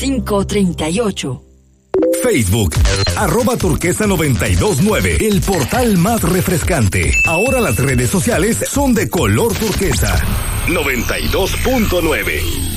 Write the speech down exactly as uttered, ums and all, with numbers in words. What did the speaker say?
cinco treinta y ocho. Facebook, arroba turquesa noventa y dos nueve, el portal más refrescante. Ahora las redes sociales son de color turquesa. noventa y dos punto nueve.